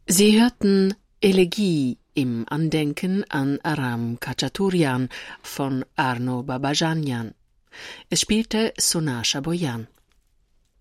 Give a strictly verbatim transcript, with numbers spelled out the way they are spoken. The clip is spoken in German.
Sie hörten Elegie im Andenken an Aram Khachaturian von Arno Babajanyan. Es spielte Sonascha Boyan.